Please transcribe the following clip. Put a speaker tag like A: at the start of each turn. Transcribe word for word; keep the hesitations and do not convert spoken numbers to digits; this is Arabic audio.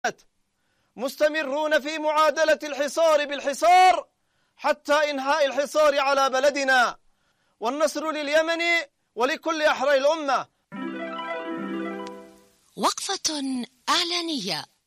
A: مستمرون في معادلة الحصار بالحصار حتى إنهاء الحصار على بلدنا، والنصر لليمن ولكل أحرار الأمة.
B: وقفة إعلانية.